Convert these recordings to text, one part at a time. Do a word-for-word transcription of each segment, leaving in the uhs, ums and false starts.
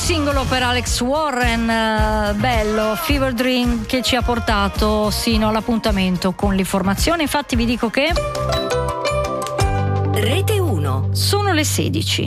singolo per Alex Warren, eh, bello, Fever Dream, che ci ha portato sino all'appuntamento con l'informazione. Infatti vi dico che Rete uno. Sono le sedici.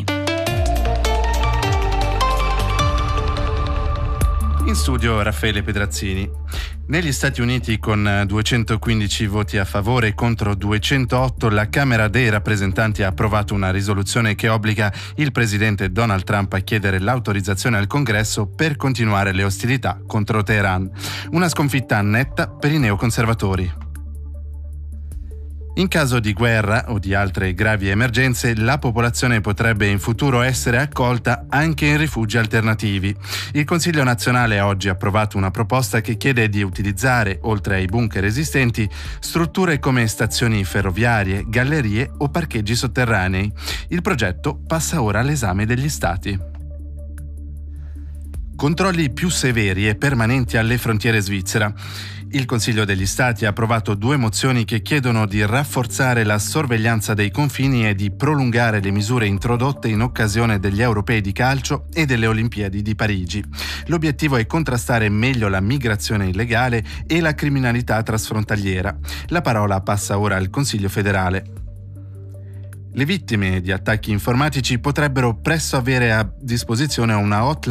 In studio Raffaele Pedrazzini. Negli Stati Uniti, con duecentoquindici voti a favore contro duecentootto, la Camera dei rappresentanti ha approvato una risoluzione che obbliga il presidente Donald Trump a chiedere l'autorizzazione al Congresso per continuare le ostilità contro Teheran. Una sconfitta netta per i neoconservatori. In caso di guerra o di altre gravi emergenze, la popolazione potrebbe in futuro essere accolta anche in rifugi alternativi. Il Consiglio nazionale ha oggi approvato una proposta che chiede di utilizzare, oltre ai bunker esistenti, strutture come stazioni ferroviarie, gallerie o parcheggi sotterranei. Il progetto passa ora all'esame degli Stati. Controlli più severi e permanenti alle frontiere svizzera. Il Consiglio degli Stati ha approvato due mozioni che chiedono di rafforzare la sorveglianza dei confini e di prolungare le misure introdotte in occasione degli Europei di calcio e delle Olimpiadi di Parigi. L'obiettivo è contrastare meglio la migrazione illegale e la criminalità transfrontaliera. La parola passa ora al Consiglio federale. Le vittime di attacchi informatici potrebbero presto avere a disposizione una hotline